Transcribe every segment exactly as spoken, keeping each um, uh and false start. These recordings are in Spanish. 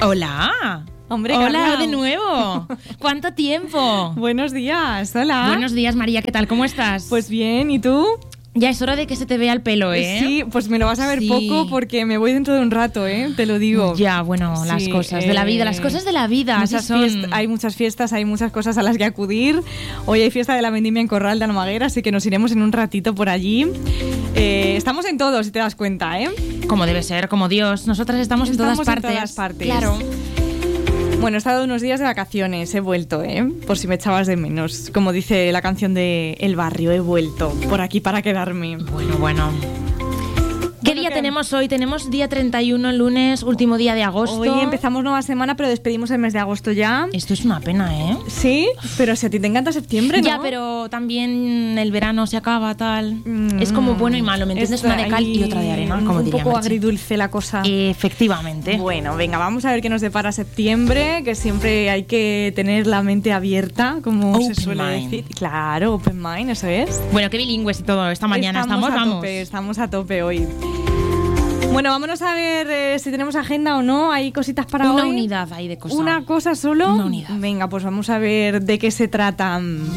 Hola. Hombre, hola Carla. de nuevo. ¿Cuánto tiempo? Buenos días, hola. Buenos días, María, ¿qué tal? ¿Cómo estás? Pues bien, ¿y tú? Ya es hora de que se te vea el pelo, ¿eh? Sí, pues me lo vas a ver Sí. poco porque me voy dentro de un rato, ¿eh? Te lo digo. Ya, bueno, Sí, las cosas de la vida, eh, las cosas de la vida, así muchas son. fiest- hay muchas fiestas, hay muchas cosas a las que acudir. Hoy hay fiesta de la vendimia en Corral de Almaguer, así que nos iremos en un ratito por allí. Eh, estamos en todo, si te das cuenta, ¿eh? Como debe ser, como Dios. Nosotras estamos, Estamos en todas partes. en todas partes. Claro. Bueno, he estado unos días de vacaciones, he vuelto, ¿eh? Por si me echabas de menos. Como dice la canción de El Barrio, he vuelto por aquí para quedarme. Bueno, bueno. ¿Qué Bueno, día ¿qué? tenemos hoy? Tenemos día treinta y uno, lunes, último día de agosto. Hoy empezamos nueva semana, pero despedimos el mes de agosto ya. Esto es una pena, ¿eh? Sí, pero si a ti te encanta septiembre, ¿no? Ya, pero también el verano se acaba, tal. Mm, Es como bueno y malo, ¿me entiendes? está Una de cal y ahí otra de arena, como un diría poco Merche. agridulce la cosa. Efectivamente. Bueno, venga, vamos a ver qué nos depara septiembre, que siempre hay que tener la mente abierta, como Open se suele mind. decir. Claro, open mind, eso es. Bueno, qué bilingües y todo. Esta mañana estamos, a vamos. tope, estamos a tope hoy. Bueno, vámonos a ver eh, si tenemos agenda o no. Hay cositas para Una hoy. unidad ahí de cosas. ¿Una cosa solo? Una unidad. Venga, pues vamos a ver de qué se trata.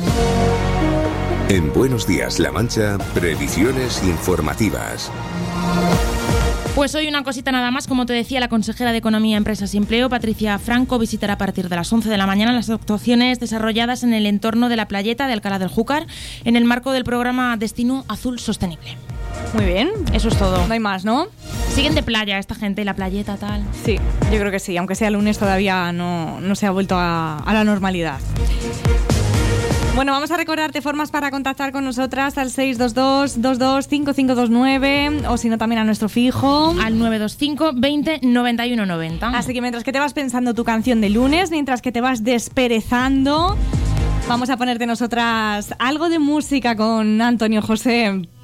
En Buenos Días, La Mancha, previsiones informativas. Pues hoy una cosita nada más, como te decía, la consejera de Economía, Empresas y Empleo, Patricia Franco, visitará a partir de las once de la mañana las actuaciones desarrolladas en el entorno de la playeta de Alcalá del Júcar en el marco del programa Destino Azul Sostenible. Muy bien. Eso es todo. No hay más, ¿no? Siguen de playa esta gente, la playeta, tal. Sí, yo creo que sí. Aunque sea lunes todavía no, no se ha vuelto a, a la normalidad. Bueno, vamos a recordarte formas para contactar con nosotras al seis dos dos, dos dos cinco cinco dos nueve o si no también a nuestro fijo. Al nueve dos cinco, veinte, noventa y uno noventa. Así que mientras que te vas pensando tu canción de lunes, mientras que te vas desperezando, vamos a ponerte nosotras algo de música con Antonio José.